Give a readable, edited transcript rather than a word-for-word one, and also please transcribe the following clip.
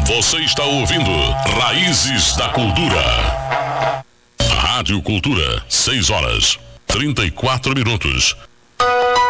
Você está ouvindo Raízes da Cultura. Rádio Cultura, 6 horas, 34 minutos.